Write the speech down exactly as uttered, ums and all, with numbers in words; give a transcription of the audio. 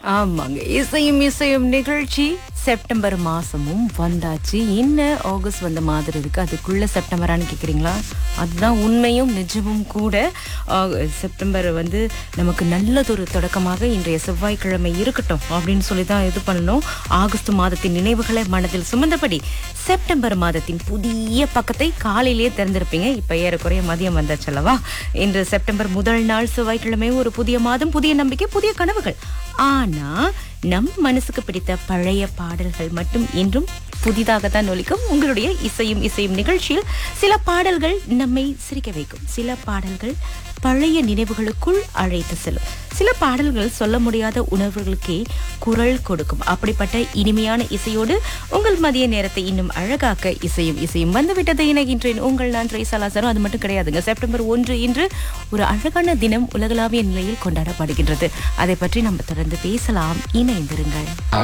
ஆமாங்க. இசையும் இசையும் நிகழ்ச்சி செப்டம்பர் மாசமும் வந்தாச்சு. என்ன ஆகஸ்ட் வந்த மாதிரி இருக்கு, அதுக்குள்ள செப்டம்பரான்னு கேக்குறீங்களா? அதுதான் உண்மையும் நிஜமும் கூட. ஆக- செப்டம்பர் வந்து நமக்கு நல்லதொரு தொடக்கமாக இன்றைய செவ்வாய்க்கிழமை இருக்கட்டும் அப்படின்னு சொல்லி தான் இது பண்ணணும். ஆகஸ்ட் மாதத்தின் நினைவுகளை மனதில் சுமந்தபடி செப்டம்பர் மாதத்தின் புதிய பக்கத்தை காலையிலேயே திறந்திருப்பீங்க. இப்ப ஏறக்குறைய மதியம் வந்தாச்சல்லவா. இன்று செப்டம்பர் முதல் நாள் செவ்வாய்க்கிழமை, ஒரு புதிய மாதம், புதிய நம்பிக்கை, புதிய கனவுகள். ஆனா நம் மனசுக்கு பிடித்த பழைய பாடல்கள் மட்டும் இன்றும் புதிதாகத்தான் ஒலிக்கும். உங்களுடைய இசையும் இசையும் நிகழ்ச்சியில் சில பாடல்கள் நம்மை சிரிக்க வைக்கும், சில பாடல்கள் பழைய நினைவுகளுக்குள் அழைத்து செல்லும், சில பாடல்கள் சொல்ல முடியாத உணர்வுகளுக்கே குரல் கொடுக்கும். அப்படிப்பட்ட இனிமையான இசையோடு உங்கள் மதிய நேரத்தை இன்னும் அழகாக்க இசையும் இசையும் வந்துவிட்டது. இணைகின்றேன் உங்கள் நான் ட்ரைசாலாசரும். அது மட்டும் கிடையாதுங்க, செப்டம்பர் ஒன்று இன்று ஒரு அழகான தினம் உலகளாவிய நிலையில் கொண்டாடப்படுகின்றது. அதை பற்றி நம்ம தொடர்ந்து பேசலாம். இணைந்திருங்கள்.